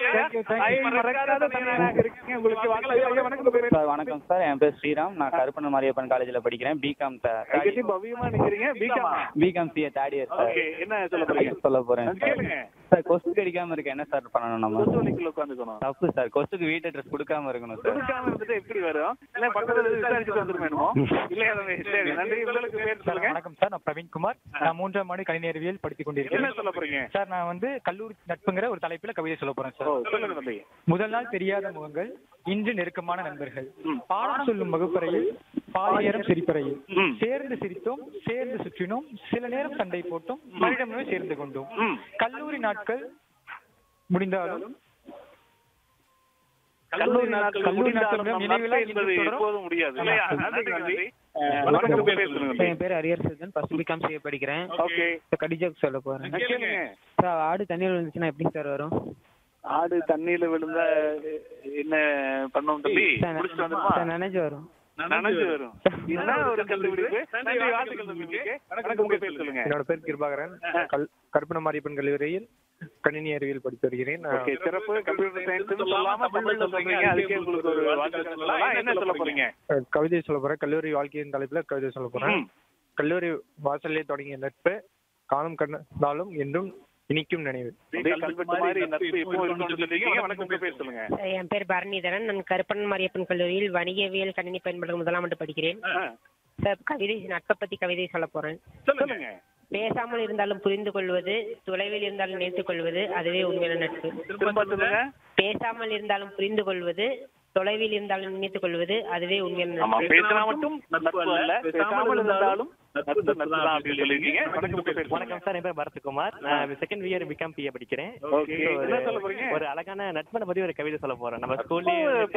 Sir வணக்கம் sir, என் பேர் ஸ்ரீராம். நான் கருப்பண்ண மாரியப்பன் காலேஜில் படிக்கிறேன். BCom BCom CA third year sir. என்ன சொல்ல போறேன் சார். கொஸ்து கடிக்காம இருக்க என்ன சார் பண்ணணும்? நம்ம தப்பு சார். கொஸ்துக்கு வீட்டு அட்ரஸ் கொடுக்காம இருக்கணும் சார். எப்படி வரும்? வணக்கம் சார், நான் பிரவீன்குமார். நான் 3ஆம் ஆண்டு கணினி அறிவியல் படித்துக் கொண்டிருக்கேன். சொல்ல போறீங்க சார், நான் வந்து கல்லூரி நட்புங்கிற ஒரு தலைப்புல கவிதை சொல்ல போறேன் சார். முதல் நாள் தெரியாத முகங்கள், இன்று நெருக்கமான நண்பர்கள். பாடம் சொல்லும் வகுப்பறையில், பாதி நேரம் சிரிப்பறையில். சேர்ந்து சிரித்தோம், சேர்ந்து சுற்றினோம், சில நேரம் சண்டை போட்டோம், மறுபடியும் சேர்ந்து கொண்டோம். கல்லூரி நாட்கள் முடிந்தாலும் என் பேர் ஹரியர்சன். ஃபர்ஸ்ட் பிகாம் சிஏ படிக்கிறேன். கடிஜோக் சொல்ல போறேன் சார். ஆடு தண்ணியில் விழுந்துச்சுன்னா எப்படி சார் வரும்? ஆடு தண்ணியில விழுந்தா என்ன பண்ணும் தம்பி? நினைச்சு வரும். என்னோட பேர் கிருபாகரன். கருப்பண்ண மாரியப்பன் கல்லூரியில் கணினி அறிவியல் படித்து வருகிறேன். கவிதை சொல்ல போறேன். கல்லூரி வாழ்க்கையின் தலைப்புல கவிதை சொல்ல போறேன். கல்லூரி வாசலே தொடங்கிய நட்பு காலம் கண்டாலும் என்றும் இனிக்கும் நினைவு. என் பேர் பரணிதரன். நான் கருப்பண்ண மாரியப்பன் கல்லூரியில் வணிகவியல் கணினி பயன்பாடு 1ஆம் ஆண்டு படிக்கிறேன். சார், கவிதை நட்பை பத்தி கவிதை சொல்ல போறேன். பேசாமல் இருந்தாலும் புரிந்து கொள்வது, தொலைவில் இருந்தாலும் நினைத்துக் கொள்வது, அதுவே உண்மையான நட்பு. பேசாமல் இருந்தாலும் புரிந்து கொள்வது, தொலைவில் இருந்தாலும் நினைத்துக் கொள்வது, அதுவே உண்மையான நட்பு. வணக்கம் சார், என் பேர் பரத்குமார். நான் செகண்ட் இயர் பிகாம் பிஏ படிக்கிறேன். ஒரு அழகான நட்பனை பத்தி ஒரு கவிதை சொல்ல போறேன். நம்ம ஸ்கூல்லே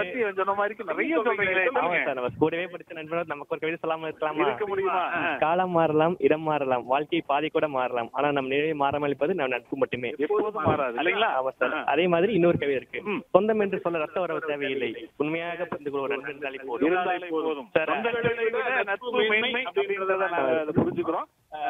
நம்ம ஸ்கூலவே படிச்ச நண்பன் நமக்கு ஒரு கவிதை சொல்லாம இருக்கலாமா? காலம் மாறலாம், இடம் மாறலாம், வாழ்க்கை பாதி கூட மாறலாம், ஆனா நம்ம நிலையை மாறாமல் இருப்பது நம்ம நட்பு மட்டுமே. அதே மாதிரி இன்னொரு கவிதை இருக்கு. சொந்தம் என்று சொல்ல ரத்த உறவு தேவையில்லை, உண்மையாக புரிந்து கொள்ள ஒரு நண்பன் இருந்தாலே போதும். புரிஞ்சுக்கிறோம்.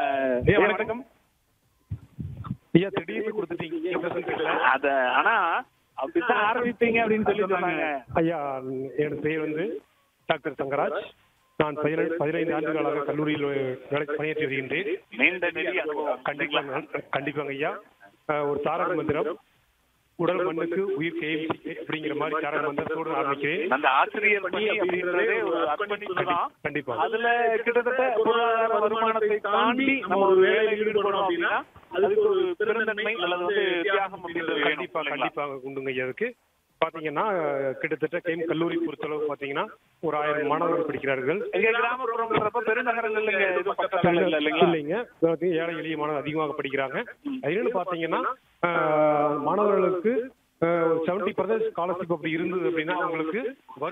திடீர்னு கொடுத்துட்டீங்க அத. ஆனா அப்படித்தான் ஆரம்பிப்பீங்க அப்படின்னு சொல்லி சொன்னாங்க. ஐயா, என்னோட பெயர் வந்து டாக்டர் தங்கராஜ். நான் 15 ஆண்டுகளாக கல்லூரியில் பணியாற்றி வருகின்றேன். கண்டிப்பாங்க ஐயா. ஒரு தாரக மந்திரம், உடல் மண்ணுக்கு உயிர் கேள்வி அப்படிங்கிற மாதிரி தாரக மந்திரத்தோடு ஆரம்பிக்கிறேன். அந்த ஆசிரியர் பணி அப்படிங்கறதே ஒரு அர்ப்பணிப்பு தான். கண்டிப்பா. அதுல கிட்டத்தட்ட பொருளாதார வருமானத்தை தாண்டி நம்ம ஒரு வேலையில் ஈடுபடணும் அப்படின்னா அதுக்கு ஒரு பெருந்தன்மை அல்லது வந்து தியாகம் அப்படின்றது கண்டிப்பாக உண்டுங்க ஐயா. அதுக்கு பாத்தீங்கன்னா கிட்டத்தட்ட கேம் கல்லூரி பொறுத்தளவு பாத்தீங்கன்னா ஒரு 1000 மாணவர்கள் படிக்கிறார்கள். இல்லைங்க, ஏழை எளிய மாணவர்கள் அதிகமாக படிக்கிறாங்க. அதுன்னு பாத்தீங்கன்னா மாணவர்களுக்கு 70% ஸ்காலர்ஷிப் அப்படி இருந்தது அப்படின்னா அவங்களுக்கு